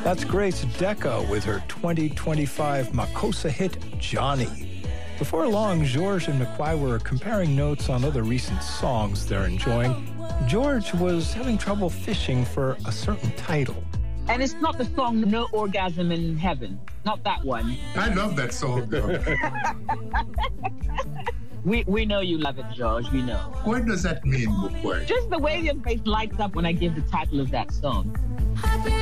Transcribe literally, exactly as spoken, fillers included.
That's Grace Deca with her twenty twenty-five Makossa hit, Johnny. Before long, George and McQuay were comparing notes on other recent songs they're enjoying. George was having trouble fishing for a certain title. And it's not the song No Orgasm in Heaven. Not that one. I love that song, though. we we know you love it, George. We know. What does that mean, McQuay? Just the way your face lights up when I give the title of that song.